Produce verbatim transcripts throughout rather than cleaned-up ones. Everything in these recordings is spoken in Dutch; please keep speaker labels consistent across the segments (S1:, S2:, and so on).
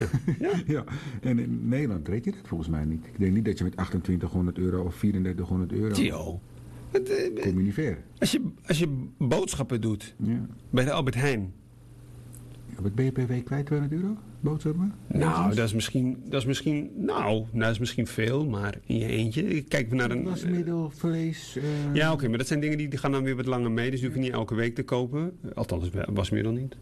S1: Ja.
S2: Ja, en in Nederland red je dat volgens mij niet. Ik denk niet dat je met achtentwintighonderd euro of vierentdertighonderd euro...
S1: Tio. Het, eh,
S2: kom je niet ver.
S1: Als je, als je boodschappen doet
S2: Ja.
S1: bij de Albert Heijn.
S2: Wat ben je per week kwijt, tweehonderd euro? Boodschappen?
S1: Nou, dat is misschien, dat is misschien, nou, dat is misschien veel, maar in je eentje. Kijk we naar een...
S2: Wasmiddel, vlees... Uh...
S1: Ja, oké, okay, maar dat zijn dingen die, die gaan dan weer wat langer mee. Dus die hoef je niet elke week te kopen. Althans, wasmiddel niet.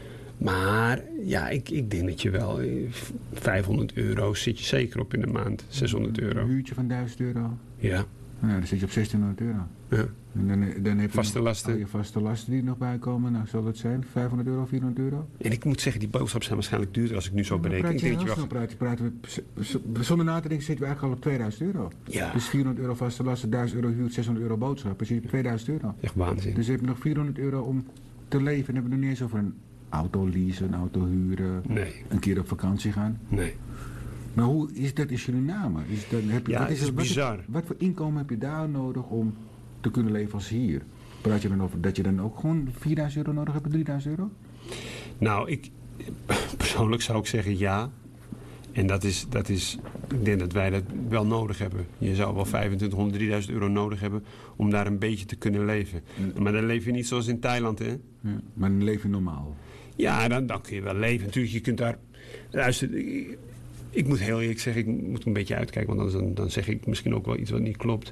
S1: Maar ja, ik, ik denk dat je wel vijfhonderd euro zit je zeker op in de maand. zeshonderd euro.
S2: Een huurtje van duizend euro?
S1: Ja.
S2: Nou, dan zit je op zestienhonderd euro.
S1: Ja.
S2: En dan, dan heb je
S1: vaste lasten.
S2: Al je vaste lasten die er nog bij komen. Nou, zal dat zijn? vijfhonderd euro, vierhonderd euro?
S1: En ik moet zeggen, die boodschappen zijn waarschijnlijk duurder als ik nu zo bereken.
S2: Ik denk dat je
S1: wel...
S2: praten, praten we, zonder na te denken zitten we eigenlijk al op tweeduizend euro.
S1: Ja.
S2: Dus vierhonderd euro vaste lasten, duizend euro huur, zeshonderd euro boodschappen. Dus je hebt tweeduizend euro.
S1: Echt waanzin.
S2: Dus je hebt nog vierhonderd euro om te leven. En dan hebben we nog niet eens over een auto leasen, een auto huren.
S1: Nee.
S2: Een keer op vakantie gaan.
S1: Nee.
S2: Maar hoe is dat in Suriname? Is dat, heb je,
S1: ja,
S2: wat
S1: is
S2: is
S1: het is bizar.
S2: Wat, wat voor inkomen heb je daar nodig om te kunnen leven als hier? Praat je dan over dat je dan ook gewoon vierduizend euro nodig hebt, drieduizend euro?
S1: Nou, ik, persoonlijk zou ik zeggen ja. En dat is, dat is, ik denk dat wij dat wel nodig hebben. Je zou wel vijfentwintighonderd, drieduizend euro nodig hebben om daar een beetje te kunnen leven. Ja. Maar dan leef je niet zoals in Thailand, hè?
S2: Ja, maar dan leef je normaal.
S1: Ja, dan, dan kun je wel leven. Natuurlijk, je kunt daar... Luister, ik, ik moet heel eerlijk zeggen, ik moet een beetje uitkijken, want anders dan, dan zeg ik misschien ook wel iets wat niet klopt.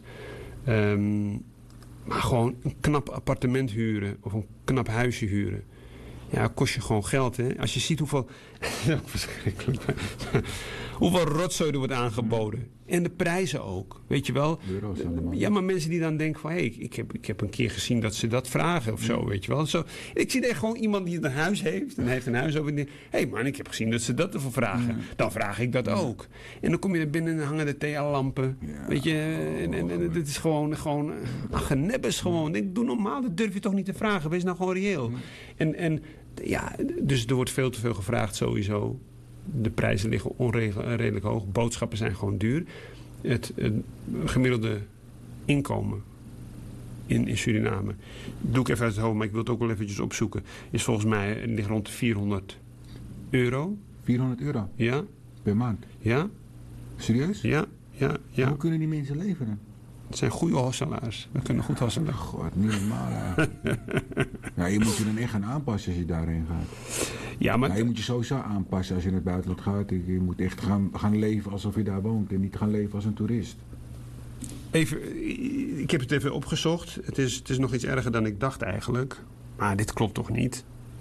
S1: Um, maar gewoon een knap appartement huren of een knap huisje huren. Ja, kost je gewoon geld, hè. Als je ziet hoeveel... Dat is ook verschrikkelijk. Hoeveel rotzooi er wordt aangeboden. En de prijzen ook, weet je wel.
S2: Euro's allemaal.
S1: Ja, maar mensen die dan denken van... hé, hey, ik, heb, ik heb een keer gezien dat ze dat vragen of zo, weet je wel. Zo, ik zie echt gewoon iemand die een huis heeft. En hij heeft een huis over. Hé hey man, ik heb gezien dat ze dat ervoor vragen. Ja. Dan vraag ik dat ja. ook. En dan kom je er binnen en hangen de T L-lampen. Ja. Weet je, en, en, en het is gewoon... gewoon ach, genebbes gewoon. Ik doe normaal, dat durf je toch niet te vragen. Wees nou gewoon reëel. Ja. En, en ja, dus er wordt veel te veel gevraagd sowieso. De prijzen liggen onredelijk hoog. Boodschappen zijn gewoon duur. Het, het gemiddelde inkomen in, in Suriname, doe ik even uit het hoofd, maar ik wil het ook wel eventjes opzoeken, is volgens mij ligt rond de vierhonderd euro.
S2: vierhonderd euro?
S1: Ja.
S2: Per maand?
S1: Ja.
S2: Serieus?
S1: Ja. ja, ja.
S2: Hoe kunnen die mensen leven dan?
S1: Het zijn goede hosselaars. We kunnen goed hosselen.
S2: God, niet normaal eigenlijk. Ja, je moet je dan echt gaan aanpassen als je daarheen gaat.
S1: Ja, maar...
S2: Ja, je moet je sowieso aanpassen als je in het buitenland gaat. Je moet echt gaan, gaan leven alsof je daar woont. En niet gaan leven als een toerist.
S1: Even, ik heb het even opgezocht. Het is, het is nog iets erger dan ik dacht eigenlijk. Maar dit klopt toch niet?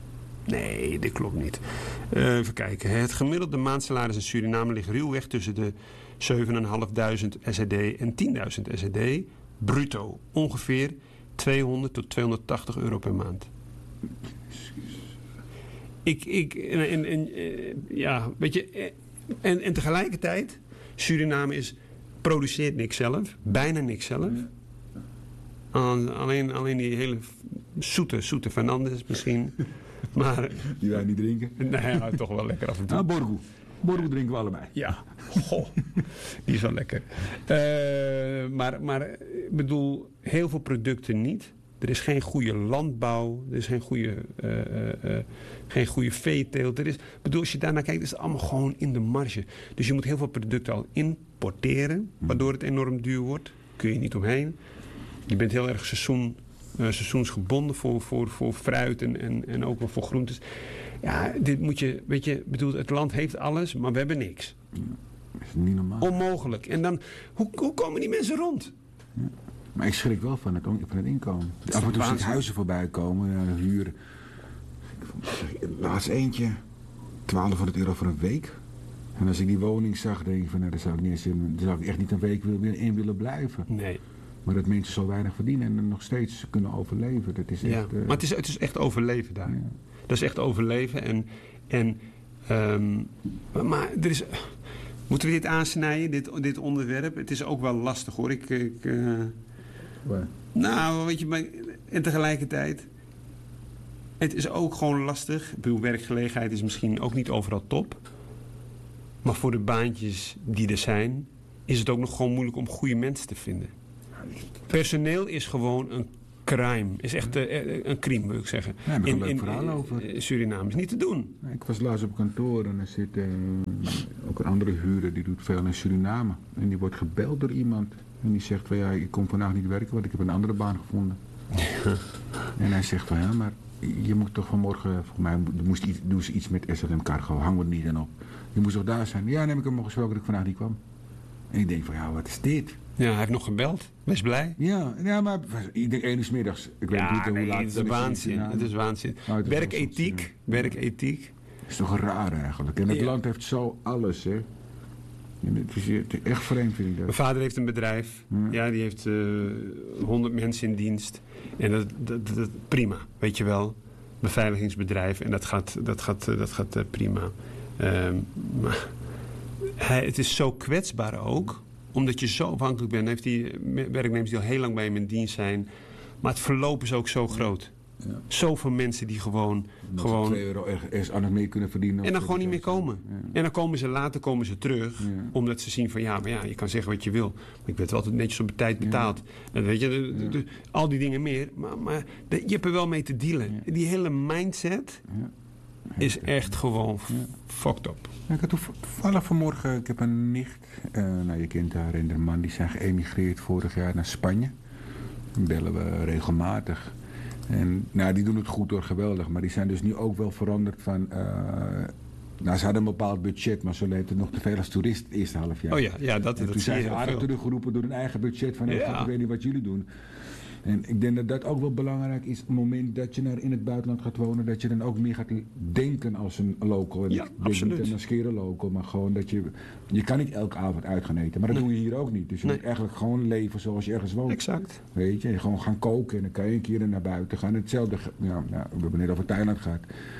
S1: Nee, dit klopt niet. Uh, even kijken. Het gemiddelde maandsalaris in Suriname ligt ruwweg tussen de zevenduizend vijfhonderd S R D en tienduizend S R D. Bruto. Ongeveer tweehonderd tot tweehonderdtachtig euro per maand. Ik, ik, en, en, en ja, weet je, en, en tegelijkertijd, Suriname is, produceert niks zelf, bijna niks zelf. Alleen, alleen die hele zoete, zoete Fernandes misschien. Maar,
S2: die wij niet drinken?
S1: Nee, ja, toch wel lekker af en toe.
S2: Ah, Borgo. Borgo drinken we allebei.
S1: Ja, goh, die is wel lekker. Uh, maar, maar ik bedoel, heel veel producten niet. Er is geen goede landbouw, er is geen goede, uh, uh, uh, geen goede veeteelt. Er is, bedoel, als je daarnaar kijkt, is het allemaal gewoon in de marge. Dus je moet heel veel producten al importeren, waardoor het enorm duur wordt. Kun je niet omheen. Je bent heel erg seizoen, uh, seizoensgebonden voor, voor, voor fruit en, en, en ook wel voor groentes. Ja, dit moet je, weet je, bedoel, het land heeft alles, maar we hebben niks.
S2: Ja, dat is niet normaal.
S1: Onmogelijk. En dan, hoe, hoe komen die mensen rond?
S2: Ja. Maar ik schrik wel van het, van het inkomen. Af en toe zie ik huizen voorbij komen, ja, huur. Laatst eentje, twaalfhonderd euro voor een week. En als ik die woning zag, denk ik van, nou, daar zou ik, niet eens, daar zou ik echt niet een week in willen blijven.
S1: Nee.
S2: Maar dat mensen zo weinig verdienen en nog steeds kunnen overleven. Dat is echt,
S1: ja,
S2: uh...
S1: maar het is, het is echt overleven daar.
S2: Ja.
S1: Dat is echt overleven. En, en, um, maar er is... Moeten we dit aansnijden, dit, dit onderwerp? Het is ook wel lastig hoor. Ik, ik, uh... Nou, weet je, maar... En tegelijkertijd... Het is ook gewoon lastig. Ik bedoel, werkgelegenheid is misschien ook niet overal top. Maar voor de baantjes die er zijn... is het ook nog gewoon moeilijk om goede mensen te vinden. Personeel is gewoon een crime. Is echt uh, een crime, wil ik zeggen.
S2: Ja, heb ik een
S1: in,
S2: leuk
S1: in,
S2: verhaal over.
S1: in Suriname is niet te doen.
S2: Ik was laatst op kantoor en er zit uh, ook een andere huurder, die doet veel in Suriname. En die wordt gebeld door iemand. En die zegt van ja, ik kom vandaag niet werken, want ik heb een andere baan gevonden. En hij zegt van ja, maar je moet toch vanmorgen, volgens mij moest iets, doen ze iets met S L M Cargo, hang er niet aan op. Je moest toch daar zijn? Ja, neem ik hem nog gesproken dat ik vandaag niet kwam. En ik denk van ja, wat is dit?
S1: Ja, hij heeft nog gebeld. Wees blij.
S2: Ja, ja maar ik denk één uur 's middags. Ik weet
S1: ja,
S2: niet hoe
S1: nee,
S2: laat
S1: het is waanzin. Het is waanzin.
S2: Nou, het is
S1: werkethiek.
S2: soms,
S1: Werkethiek.
S2: Dat is toch raar eigenlijk. En het
S1: Ja.
S2: land heeft zo alles, hè. En het, is, het is echt vreemd, vind ik dat.
S1: Mijn vader heeft een bedrijf.
S2: Ja.
S1: Ja, die heeft honderd mensen in dienst. En dat, dat, dat prima, weet je wel. Beveiligingsbedrijf. En dat gaat, dat gaat, dat gaat uh, prima. Um, maar hij, het is zo kwetsbaar ook. Omdat je zo afhankelijk bent. Heeft die werknemers die al heel lang bij hem in dienst zijn. Maar het verloop is ook zo groot. Ja. Zoveel mensen die gewoon...
S2: Dat
S1: gewoon
S2: twee euro ergens aan het mee kunnen verdienen.
S1: En dan gewoon niet meer komen. Ja. En dan komen ze later komen ze terug. Ja. Omdat ze zien van ja, maar ja, je kan zeggen wat je wil. Maar ik werd wel altijd netjes op de tijd betaald. Ja. En weet je, de, de, de, al die dingen meer. Maar, maar de, je hebt er wel mee te dealen. Ja. Die hele mindset ja. is echt gewoon ja. fucked up.
S2: Ja, ik had toevallig vanmorgen, ik heb een nicht. Uh, nou, je kent haar en de man. Die zijn geëmigreerd vorig jaar naar Spanje. Dan bellen we regelmatig. En nou, die doen het goed door, geweldig. Maar die zijn dus nu ook wel veranderd van... Uh, nou, ze hadden een bepaald budget, maar ze leefden nog te veel als toerist het eerste half jaar.
S1: Oh ja, ja dat,
S2: en
S1: dat
S2: toen
S1: zie je
S2: zijn ze aardig teruggeroepen door hun eigen budget. Van, ja. ik weet niet wat jullie doen. En ik denk dat dat ook wel belangrijk is. Op het moment dat je naar in het buitenland gaat wonen, dat je dan ook meer gaat denken als een local. En
S1: ja,
S2: ik
S1: absoluut.
S2: Denk niet een maskeren local, maar gewoon dat je... Je kan niet elke avond uit gaan eten, maar dat nee. doe je hier ook niet. Dus je nee. moet eigenlijk gewoon leven zoals je ergens woont.
S1: Exact.
S2: Weet je, gewoon gaan koken en dan kan je een keer naar buiten gaan. Hetzelfde, ja, nou, we hebben net over Thailand gehad.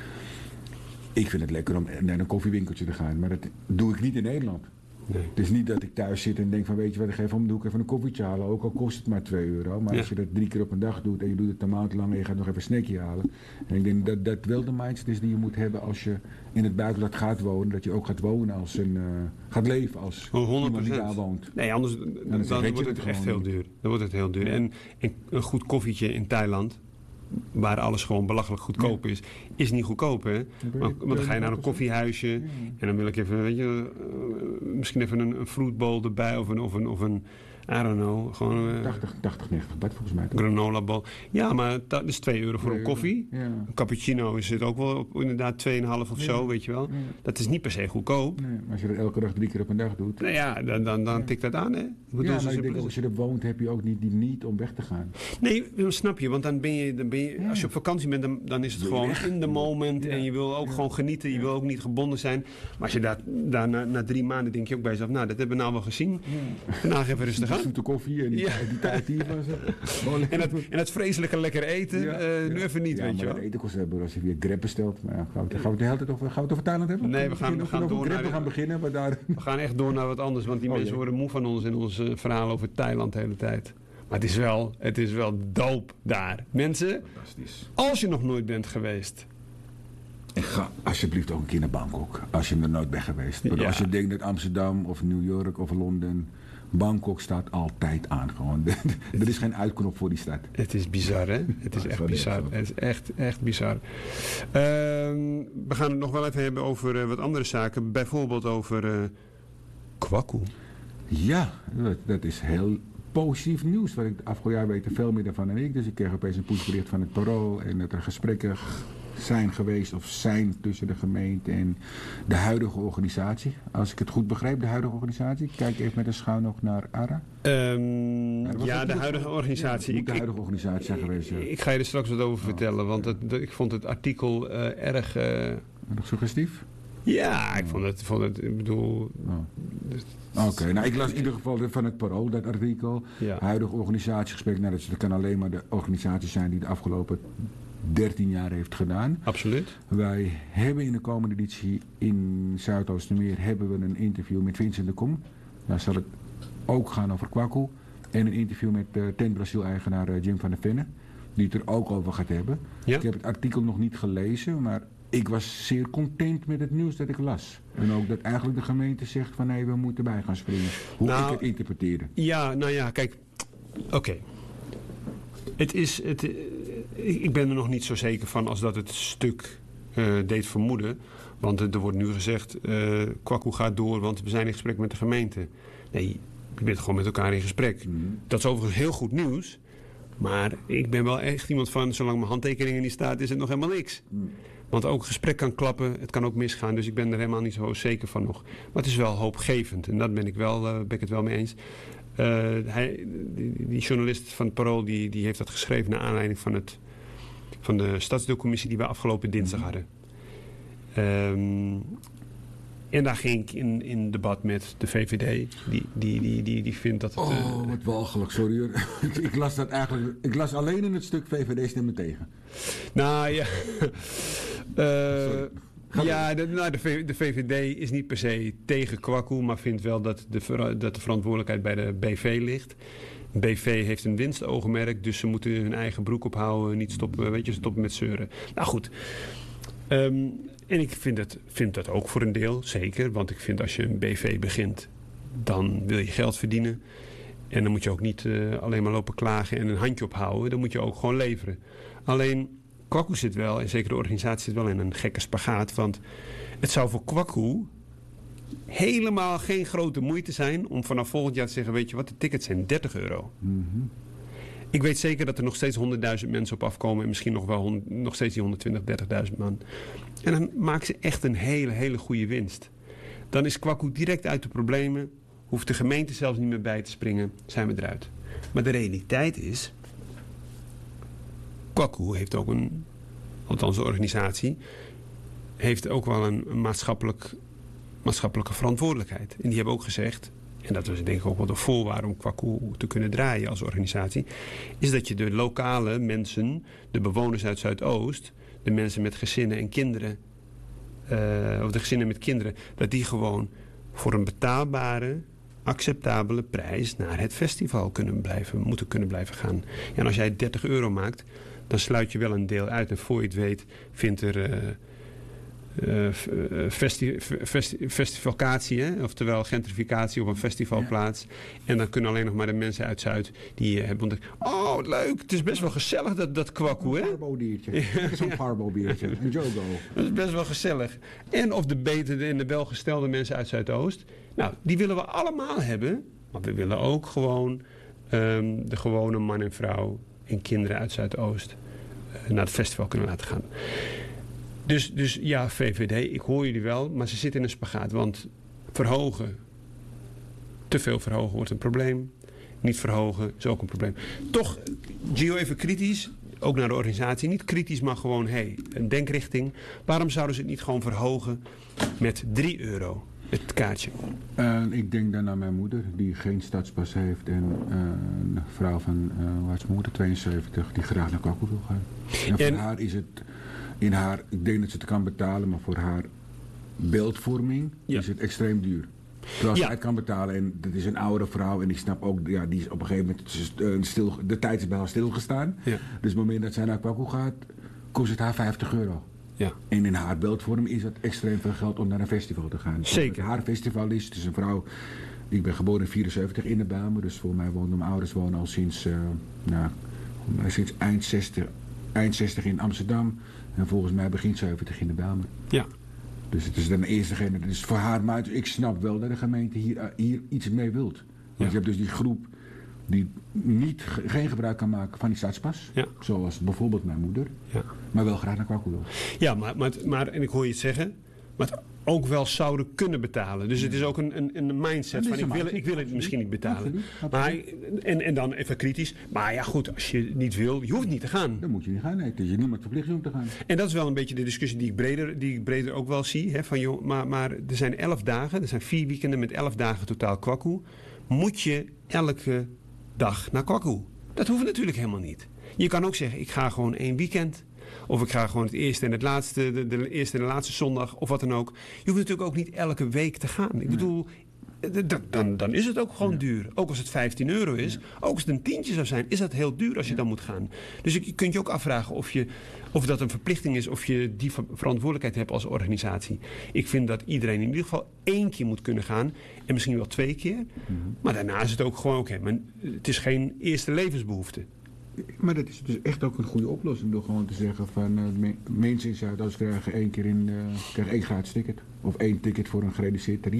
S2: Ik vind het lekker om naar een koffiewinkeltje te gaan, maar dat doe ik niet in Nederland. Nee. Het is niet dat ik thuis zit en denk van weet je wat, ik geef om de hoek even een koffietje halen. Ook al kost het maar twee euro. Maar ja. als je dat drie keer op een dag doet en je doet het een maand lang en je gaat nog even een snackje halen. En ik denk dat dat wel de mindset is die je moet hebben als je in het buitenland gaat wonen. Dat je ook gaat wonen als een, uh, gaat leven als
S1: honderd procent.
S2: Iemand die daar woont.
S1: Nee, anders dan, dan, dan wordt het, het echt heel duur. Dan wordt het heel duur. Ja. En, en een goed koffietje in Thailand, waar alles gewoon belachelijk goedkoop ja. is, is niet goedkoop, hè? Want, want dan ga je naar een koffiehuisje ja. en dan wil ik even, weet je, uh, misschien even een, een fruitbowl erbij of een, of een, of een I don't know, gewoon... Uh,
S2: tachtig, tachtig, negentig bad volgens mij.
S1: Granola bol. Ja, maar dat is twee euro voor een koffie. Ja. Een cappuccino is het ook wel op inderdaad twee komma vijf of ja. zo, weet je wel. Ja. Dat is niet per se goedkoop.
S2: Nee, maar als je dat elke dag drie keer op een dag doet...
S1: Nou ja, dan, dan, dan ja. tikt dat aan, hè? Ik
S2: bedoel, ja, maar ik denk, als je er woont, heb je ook niet die niet om weg te gaan.
S1: Nee, dat snap je. Want dan ben je, dan ben je ja. als je op vakantie bent, dan, dan is het ja. gewoon in the moment. Ja. En je wil ook ja. gewoon genieten. Je wil ook niet gebonden zijn. Maar als je daar, daar na, na drie maanden denk je ook bij jezelf, nou, dat hebben we nou wel gezien. Ja. Vandaag even rustig aan.
S2: De koffie en die, ja. die tijd was het.
S1: En het, en het vreselijke lekker eten, ja. uh, nu ja. even niet,
S2: ja,
S1: weet je wel.
S2: Ja, eten kost hebben als je weer grab bestelt. Maar ja, gaan we, gaan we de hele tijd over, gaan we het over Thailand hebben?
S1: Nee, we gaan, we gaan door naar...
S2: We gaan beginnen, maar daar...
S1: We gaan echt door naar wat anders, want die oh, mensen ja. worden moe van ons in ons uh, verhaal over Thailand de hele tijd. Maar het is wel, het is wel dope daar. Mensen, als je nog nooit bent geweest...
S2: En ga alsjeblieft ook een keer naar Bangkok, als je er nooit bent geweest. Ja. Als je denkt dat Amsterdam of New York of Londen... Bangkok staat altijd aan gewoon. Er is geen uitknop voor die stad.
S1: Het is bizar, hè? Het is ja, echt bizar. Het is echt, echt bizar. Uh, we gaan het nog wel even hebben over uh, wat andere zaken. Bijvoorbeeld over uh, Kwaku.
S2: Ja, dat, dat is heel positief nieuws. Wat ik afgelopen jaar weet er veel meer daarvan dan ik. Dus ik kreeg opeens een pushbericht van het Parool. En dat er gesprekken zijn geweest of zijn tussen de gemeente en de huidige organisatie. Als ik het goed begreep, de huidige organisatie. Kijk even met een schuin naar Ara.
S1: Um, ja, ja de huidige organisatie.
S2: Ja, de huidige organisatie zijn geweest. Ja.
S1: Ik ga je er straks wat over oh, vertellen, want het, de, ik vond het artikel uh, erg... Uh,
S2: Nog suggestief?
S1: Ja, ik vond het, vond het ik bedoel...
S2: Oh. Dus, Oké, okay, nou ik las in ieder geval van het Parool, dat artikel. Ja. Huidige organisatiegesprek, nou dat kan alleen maar de organisatie zijn die de afgelopen dertien jaar heeft gedaan.
S1: Absoluut.
S2: Wij hebben in de komende editie in Zuidoostermeer hebben we een interview met Vincent de Kom. Daar zal het ook gaan over Kwaku. En een interview met uh, Tent Brasil-eigenaar uh, Jim van der Venne. Die het er ook over gaat hebben. Ja. Ik heb het artikel nog niet gelezen, maar ik was zeer content met het nieuws dat ik las. En ook dat eigenlijk de gemeente zegt van nee, we moeten bij gaan springen. Hoe nou, ik het interpreteerde.
S1: Ja, nou ja, kijk. Oké. Okay. Het is, het, ik ben er nog niet zo zeker van als dat het stuk uh, deed vermoeden. Want er wordt nu gezegd, uh, Kwaku gaat door, want we zijn in gesprek met de gemeente. Nee, je bent gewoon met elkaar in gesprek. Mm. Dat is overigens heel goed nieuws. Maar ik ben wel echt iemand van, zolang mijn handtekening niet staat, is het nog helemaal niks. Mm. Want ook gesprek kan klappen, het kan ook misgaan. Dus ik ben er helemaal niet zo zeker van nog. Maar het is wel hoopgevend. En daar ben ik, wel, uh, ben ik het wel mee eens. Uh, hij, die, die journalist van het Parool die, die heeft dat geschreven naar aanleiding van, het, van de stadsdeelcommissie die we afgelopen dinsdag hadden. Um, en daar ging ik in, in debat met de V V D. Die, die, die, die, die vindt dat het...
S2: Oh, uh, wat walgelijk, sorry hoor. ik las dat eigenlijk... Ik las alleen in het stuk V V D stemmen tegen.
S1: Nou ja... uh, ja, de, nou, de, v, de V V D is niet per se tegen Kwaku, maar vindt wel dat de, dat de verantwoordelijkheid bij de B V ligt. B V heeft een winstoogmerk, dus ze moeten hun eigen broek ophouden, niet stoppen, weet je, stoppen met zeuren. Nou goed. Um, en ik vind, het, vind dat ook voor een deel, zeker. Want ik vind als je een B V begint, dan wil je geld verdienen. En dan moet je ook niet uh, alleen maar lopen klagen en een handje ophouden. Dan moet je ook gewoon leveren. Alleen, Kwaku zit wel, en zeker de organisatie zit wel in een gekke spagaat. Want het zou voor Kwaku helemaal geen grote moeite zijn om vanaf volgend jaar te zeggen, weet je wat, de tickets zijn dertig euro. Mm-hmm. Ik weet zeker dat er nog steeds honderdduizend mensen op afkomen en misschien nog wel honderd, nog steeds die honderdtwintig, dertigduizend man. En dan maken ze echt een hele, hele goede winst. Dan is Kwaku direct uit de problemen, hoeft de gemeente zelfs niet meer bij te springen, zijn we eruit. Maar de realiteit is, Kwaku heeft ook een, althans de organisatie, heeft ook wel een, een maatschappelijk, maatschappelijke verantwoordelijkheid. En die hebben ook gezegd, en dat was denk ik ook wel de voorwaarde om Kwaku te kunnen draaien als organisatie, is dat je de lokale mensen, de bewoners uit Zuidoost, de mensen met gezinnen en kinderen, uh, of de gezinnen met kinderen, dat die gewoon voor een betaalbare, acceptabele prijs naar het festival kunnen blijven, moeten kunnen blijven gaan. Ja, en als jij dertig euro maakt, dan sluit je wel een deel uit. En voor je het weet vindt er uh, uh, festi- festi- festivalcatie, hè? Oftewel gentrificatie op een festival ja. plaats. En dan kunnen alleen nog maar de mensen uit Zuid die uh, hebben ontdekt, oh leuk, het is best wel gezellig dat, dat Kwaku, hè?
S2: Een Parbo-diertje. Zo'n Parbo-biertje. Een Jogo.
S1: Dat is best wel gezellig. En of de betere en de welgestelde mensen uit Zuidoost. Nou, die willen we allemaal hebben. Maar we willen ook gewoon um, de gewone man en vrouw en kinderen uit Zuidoost uh, naar het festival kunnen laten gaan. Dus, dus ja, V V D, ik hoor jullie wel, maar ze zitten in een spagaat. Want verhogen, te veel verhogen wordt een probleem. Niet verhogen is ook een probleem. Toch, Gio, even kritisch, ook naar de organisatie. Niet kritisch, maar gewoon, hey, een denkrichting. Waarom zouden ze het niet gewoon verhogen met drie euro? Het kaartje.
S2: Uh, ik denk dan aan mijn moeder, die geen stadspas heeft. En uh, een vrouw van, uh, hoe heet mijn moeder, tweeënzeventig, die graag naar Kwaku wil gaan. En voor en... haar is het, in haar, ik denk dat ze het kan betalen, maar voor haar beeldvorming ja. is het extreem duur. Terwijl ja. zij het kan betalen en dat is een oudere vrouw en ik snap ook, ja, die is op een gegeven moment, uh, stil, de tijd is bij haar stilgestaan. Ja. Dus op het moment dat zij naar Kwaku gaat, kost het haar vijftig euro. Ja. En in haar beeldvorm is het extreem veel geld om naar een festival te gaan.
S1: Zeker.
S2: Haar festival is, het is een vrouw, ik ben geboren in vierenzeventig in de Bijlmer, dus voor mij wonen mijn ouders wonen al sinds, uh, nou, sinds eind zestig, eind zestig in Amsterdam en volgens mij begin zeventig in de Bijlmer. Ja. Dus het is dan de eerste generatie. Dus voor haar, maar ik snap wel dat de gemeente hier, uh, hier iets mee wilt. Want ja. je hebt dus die groep die niet, geen gebruik kan maken van die stadspas. Ja. Zoals bijvoorbeeld mijn moeder. Ja. Maar wel graag naar Kwaku wil.
S1: Ja, maar, maar, maar, en ik hoor je het zeggen, maar het ook wel zouden kunnen betalen. Dus het is ook een, een, een mindset van ik wil, ik wil het misschien niet betalen. Absoluut, absoluut. Maar, en, en dan even kritisch. Maar ja goed, als je niet wil, je hoeft niet te gaan.
S2: Dan moet je niet gaan. Nee, dus je niemand verplicht om te gaan.
S1: En dat is wel een beetje de discussie die ik breder, die ik breder ook wel zie. Hè, van, joh, maar, maar er zijn elf dagen, er zijn vier weekenden met elf dagen totaal Kwaku. Moet je elke dag naar Kwaku? Dat hoeft natuurlijk helemaal niet. Je kan ook zeggen, ik ga gewoon één weekend. Of ik ga gewoon het eerste en het laatste, de, de eerste en de laatste zondag, of wat dan ook. Je hoeft natuurlijk ook niet elke week te gaan. Ik nee. bedoel, d- dan, dan is het ook gewoon ja. duur. Ook als het vijftien euro is, ja. ook als het een tientje zou zijn, is dat heel duur als je ja. dan moet gaan. Dus je kunt je ook afvragen of, je, of dat een verplichting is, of je die verantwoordelijkheid hebt als organisatie. Ik vind dat iedereen in ieder geval één keer moet kunnen gaan. En misschien wel twee keer. Mm-hmm. Maar daarna is het ook gewoon, oké, okay, het is geen eerste levensbehoefte.
S2: maar dat is dus echt ook een goede oplossing. Door gewoon te zeggen van uh, me, mensen in Zuidoost krijgen één keer in uh, krijgen één gratis ticket. Of één ticket voor een gereduceerd tarief.